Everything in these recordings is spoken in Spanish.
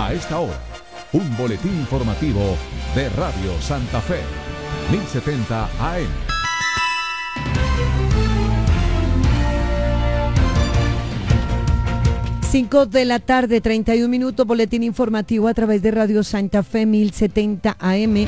A esta hora, un boletín informativo de Radio Santa Fe, 1070 AM. Cinco de la tarde, 31 minutos, boletín informativo a través de Radio Santa Fe 1070 AM.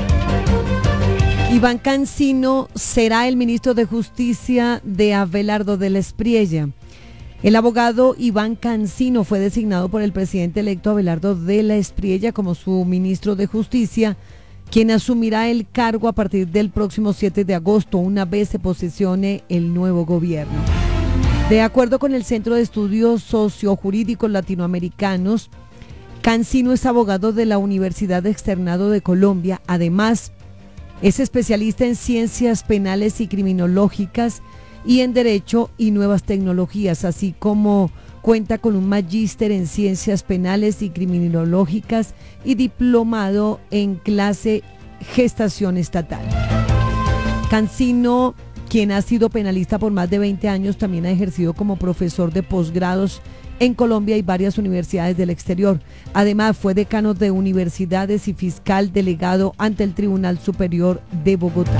Iván Cancino será el ministro de Justicia de Abelardo de la Espriella. El abogado Iván Cancino fue designado por el presidente electo Abelardo de la Espriella como su ministro de Justicia, quien asumirá el cargo a partir del próximo 7 de agosto, una vez se posesione el nuevo gobierno. De acuerdo con el Centro de Estudios Sociojurídicos Latinoamericanos, Cancino es abogado de la Universidad Externado de Colombia. Además, es especialista en ciencias penales y criminológicas y en Derecho y Nuevas Tecnologías, así como cuenta con un magíster en ciencias penales y criminológicas y diplomado en clase gestación estatal. Cancino, quien ha sido penalista por más de 20 años, también ha ejercido como profesor de posgrados en Colombia y varias universidades del exterior. Además, fue decano de universidades y fiscal delegado ante el Tribunal Superior de Bogotá.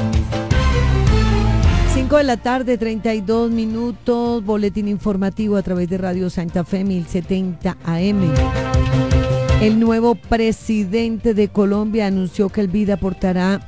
5 de la tarde, 32 minutos, boletín informativo a través de Radio Santa Fe 1070 AM. El nuevo presidente de Colombia anunció que el BID aportará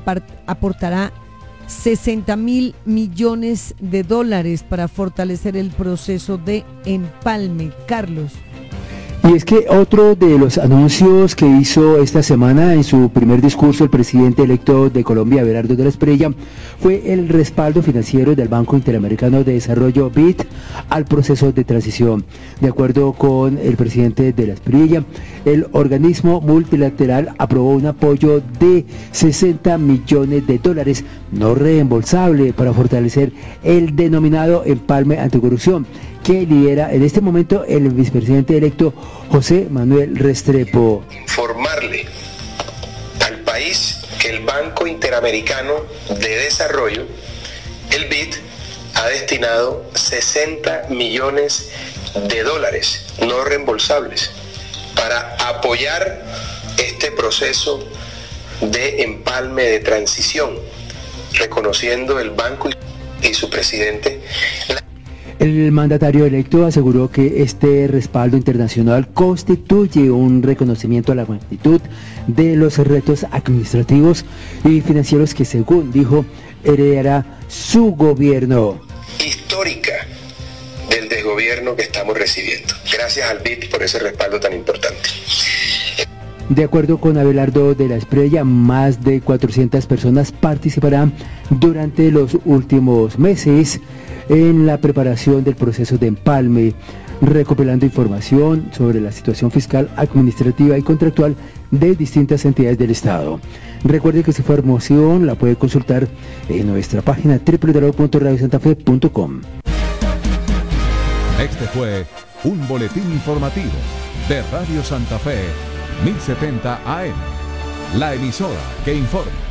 60.000 millones de dólares para fortalecer el proceso de empalme. Carlos. Y es que otro de los anuncios que hizo esta semana en su primer discurso el presidente electo de Colombia, Abelardo de la Espriella, fue el respaldo financiero del Banco Interamericano de Desarrollo BID al proceso de transición. De acuerdo con el presidente de la Espriella, el organismo multilateral aprobó un apoyo de 60 millones de dólares no reembolsable para fortalecer el denominado empalme anticorrupción, que lidera en este momento el vicepresidente electo José Manuel Restrepo. Informarle al país que el Banco Interamericano de Desarrollo, el BID, ha destinado 60 millones de dólares no reembolsables para apoyar este proceso de empalme de transición, reconociendo el banco y su presidente. El mandatario electo aseguró que este respaldo internacional constituye un reconocimiento a la magnitud de los retos administrativos y financieros que, según dijo, heredará su gobierno. Histórica del desgobierno que estamos recibiendo. Gracias al BID por ese respaldo tan importante. De acuerdo con Abelardo de la Espriella, más de 400 personas participarán durante los últimos meses en la preparación del proceso de empalme, recopilando información sobre la situación fiscal, administrativa y contractual de distintas entidades del Estado. Recuerde que su información la puede consultar en nuestra página www.radiosantafe.com. Este fue un boletín informativo de Radio Santa Fe 1070 AM, la emisora que informa.